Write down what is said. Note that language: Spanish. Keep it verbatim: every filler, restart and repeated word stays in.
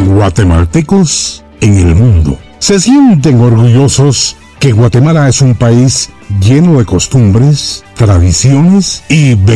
guatemaltecos en el mundo. Se sienten orgullosos que Guatemala es un país lleno de costumbres, tradiciones y